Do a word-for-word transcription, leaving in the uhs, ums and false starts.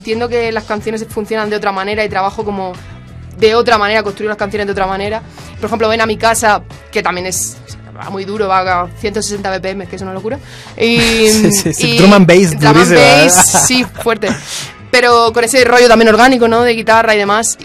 Entiendo que las canciones funcionan de otra manera y trabajo como de otra manera, construir las canciones de otra manera. Por ejemplo, Ven a mi casa, que también es va muy duro, va a ciento sesenta B P M, que es una locura. Y, sí, sí, sí. y Drum and bass, drum and durísima, bass, sí, fuerte. Pero con ese rollo también orgánico, ¿no? De guitarra y demás.